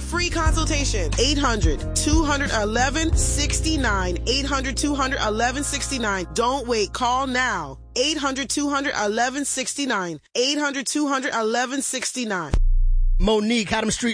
a free consultation. 800-200-1169. 800-200-1169. Don't wait. Call now. 800-200-1169. 800-200-1169. Monique, how them street